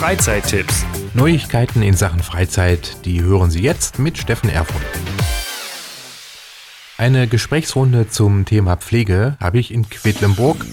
Freizeittipps. Neuigkeiten in Sachen Freizeit, die hören Sie jetzt mit Steffen Erfurt. Eine Gesprächsrunde zum Thema Pflege habe ich in Quedlinburg.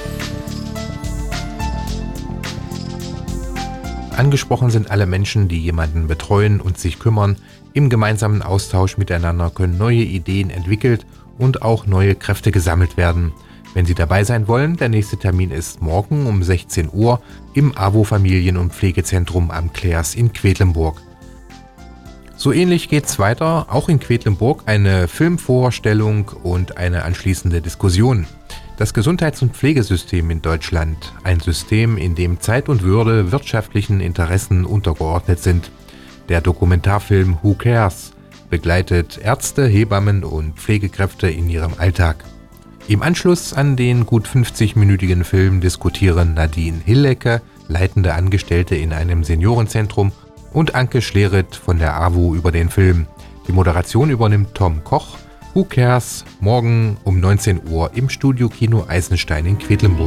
Angesprochen sind alle Menschen, die jemanden betreuen und sich kümmern. Im gemeinsamen Austausch miteinander können neue Ideen entwickelt und auch neue Kräfte gesammelt werden. Wenn Sie dabei sein wollen, der nächste Termin ist morgen um 16 Uhr im AWO Familien- und Pflegezentrum am Klärs in Quedlinburg. So ähnlich geht's weiter, auch in Quedlinburg eine Filmvorstellung und eine anschließende Diskussion. Das Gesundheits- und Pflegesystem in Deutschland, ein System, in dem Zeit und Würde wirtschaftlichen Interessen untergeordnet sind. Der Dokumentarfilm Who Cares begleitet Ärzte, Hebammen und Pflegekräfte in ihrem Alltag. Im Anschluss an den gut 50-minütigen Film diskutieren Nadine Hillecke, leitende Angestellte in einem Seniorenzentrum, und Anke Schleret von der AWO über den Film. Die Moderation übernimmt Tom Koch. Who Cares? Morgen um 19 Uhr im Studio-Kino Eisenstein in Quedlinburg.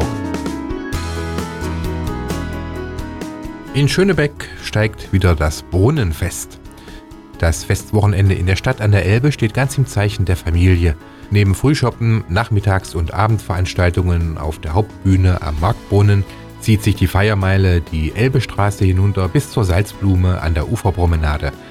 In Schönebeck steigt wieder das Brunnenfest. Das Festwochenende in der Stadt an der Elbe steht ganz im Zeichen der Familie. Neben Frühschoppen, Nachmittags- und Abendveranstaltungen auf der Hauptbühne am Marktbrunnen zieht sich die Feiermeile die Elbestraße hinunter bis zur Salzblume an der Uferpromenade.